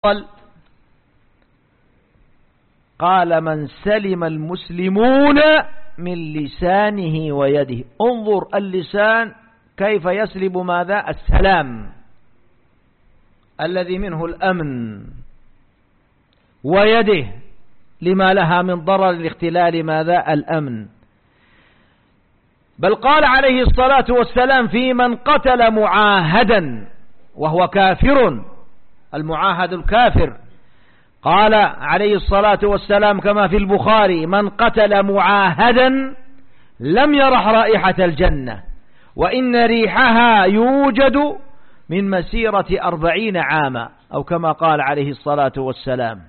قال من سلم المسلمون من لسانه ويده. انظر اللسان كيف يسلب ماذا؟ السلام الذي منه الأمن، ويده لما لها من ضرر لاختلال ماذا؟ الأمن. بل قال عليه الصلاة والسلام في من قتل معاهدا وهو كافر، المعاهد الكافر، قال عليه الصلاة والسلام كما في البخاري: من قتل معاهدا لم يرح رائحة الجنة وإن ريحها يوجد من مسيرة 40 عاما، أو كما قال عليه الصلاة والسلام.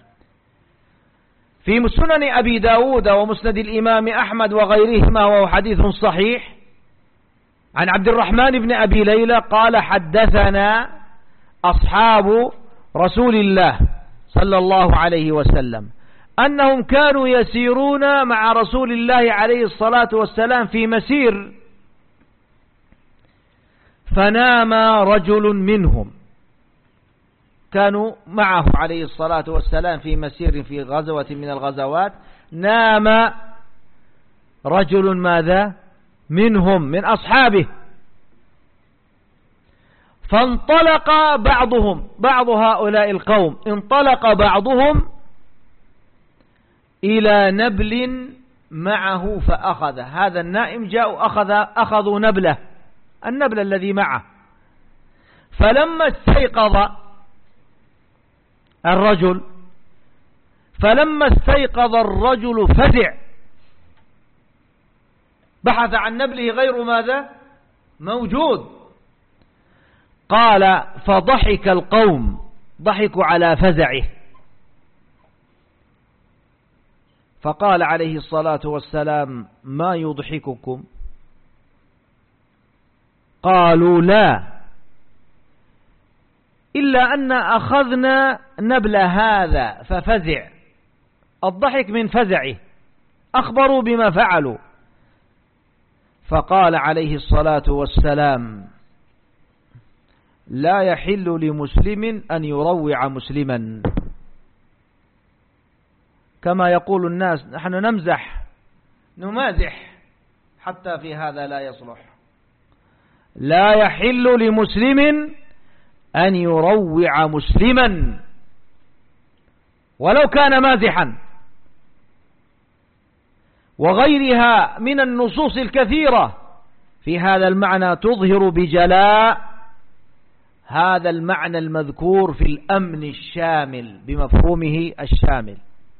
في سنن أبي داود ومسند الإمام أحمد وغيرهما، وهو حديث صحيح، عن عبد الرحمن بن أبي ليلى قال: حدثنا أصحاب رسول الله صلى الله عليه وسلم أنهم كانوا يسيرون مع رسول الله عليه الصلاة والسلام في مسير، فنام رجل منهم، كانوا معه عليه الصلاة والسلام في مسير في غزوة من الغزوات، نام رجل ماذا؟ منهم، من أصحابه، فانطلق بعض هؤلاء القوم، انطلق بعضهم إلى نبل معه فأخذ. هذا النائم جاءوا أخذوا نبله، النبل الذي معه. فلما استيقظ الرجل فزع، بحث عن نبله غير ماذا؟ موجود. قال: فضحك القوم، ضحكوا على فزعه. فقال عليه الصلاة والسلام: ما يضحككم؟ قالوا: لا، إلا أن أخذنا نبل هذا ففزع. الضحك من فزعه، أخبروا بما فعلوا. فقال عليه الصلاة والسلام: لا يحل لمسلم أن يروع مسلما. كما يقول الناس: نحن نمزح نمازح، حتى في هذا لا يصلح. لا يحل لمسلم أن يروع مسلما ولو كان مازحا. وغيرها من النصوص الكثيرة في هذا المعنى تظهر بجلاء هذا المعنى المذكور في الأمن الشامل بمفهومه الشامل.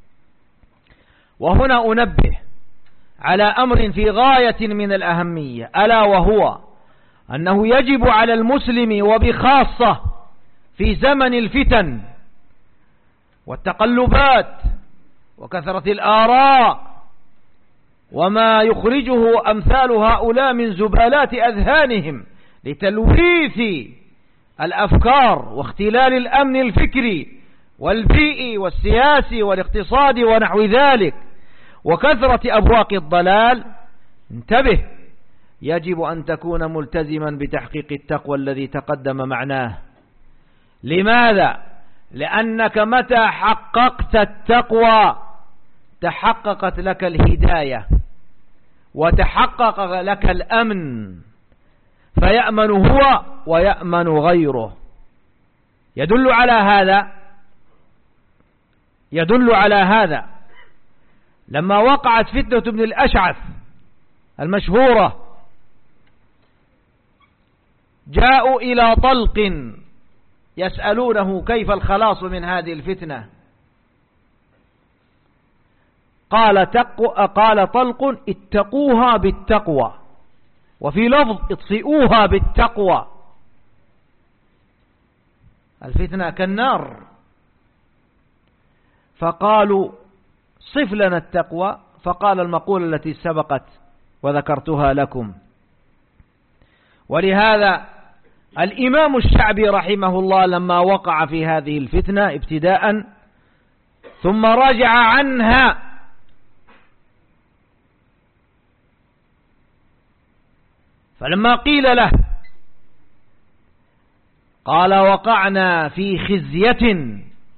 وهنا أنبه على أمر في غاية من الأهمية، ألا وهو أنه يجب على المسلم وبخاصة في زمن الفتن والتقلبات وكثرة الآراء وما يخرجه أمثال هؤلاء من زبالات أذهانهم لتلويث الأفكار واختلال الأمن الفكري والبيئي والسياسي والاقتصادي ونحو ذلك وكثرة أبواق الضلال، انتبه، يجب أن تكون ملتزما بتحقيق التقوى الذي تقدم معناه. لماذا؟ لأنك متى حققت التقوى تحققت لك الهداية وتحقق لك الأمن، فيأمن هو ويأمن غيره. يدل على هذا لما وقعت فتنة ابن الأشعث المشهورة، جاءوا إلى طلق يسألونه كيف الخلاص من هذه الفتنة. قال طلق: اتقوها بالتقوى، وفي لفظ: اطفئوها بالتقوى. الفتنة كالنار. فقالوا: صف لنا التقوى. فقال المقولة التي سبقت وذكرتها لكم. ولهذا الإمام الشعبي رحمه الله لما وقع في هذه الفتنة ابتداء ثم راجع عنها فلما قيل له قال: وقعنا في خزية